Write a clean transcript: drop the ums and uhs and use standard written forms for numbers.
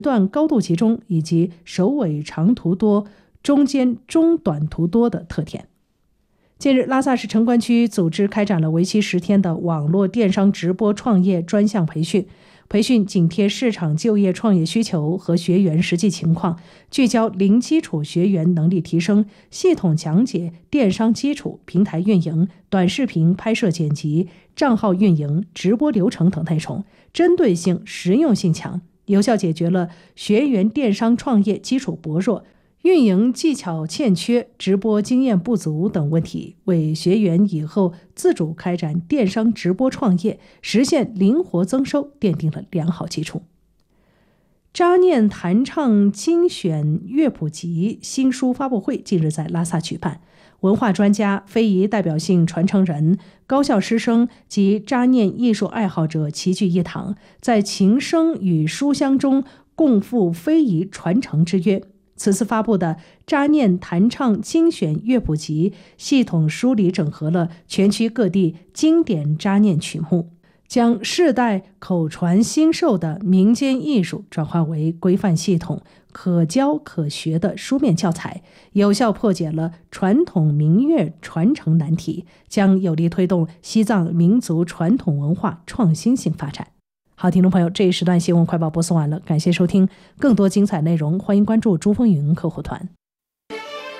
段高度集中以及首尾长图多、中间中短图多的特点。近日，拉萨市城关区组织开展了为期10天的网络电商直播创业专项培训。培训紧贴市场就业创业需求和学员实际情况，聚焦零基础学员能力提升，系统讲解电商基础、平台运营、短视频拍摄剪辑、账号运营、直播流程等内容，针对性、实用性强，有效解决了学员电商创业基础薄弱、运营技巧欠缺、直播经验不足等问题，为学员以后自主开展电商直播创业，实现灵活增收奠定了良好基础。扎念弹唱精选乐谱集新书发布会近日在拉萨举办，文化专家、非遗代表性传承人、高校师生及扎念艺术爱好者齐聚一堂，在琴声与书香中共赴非遗传承之约。此次发布的扎念弹唱精选乐谱集系统梳理整合了全区各地经典扎念曲目，将世代口传心授的民间艺术转化为规范系统、可教可学的书面教材，有效破解了传统民乐传承难题，将有力推动西藏民族传统文化创新性发展。好，听众朋友，这一时段新闻快报播送完了，感谢收听，更多精彩内容欢迎关注珠峰云客户团。